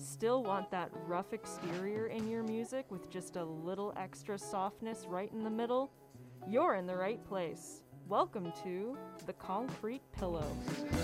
Still want that rough exterior in your music with just a little extra softness right in the middle? You're in the right place. Welcome to The Concrete Pillow.